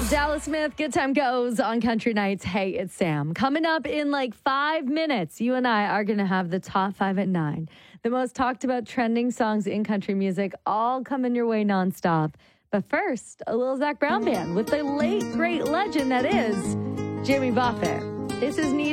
Dallas Smith, Good Time Goes on Country Nights. Hey, it's Sam. Coming up in like 5 minutes, you and I are going to have the top 5 at 9. The most talked about trending songs in country music, all coming your way nonstop. But first, a little Zac Brown band with the late, great legend that is Jimmy Buffett. This is Need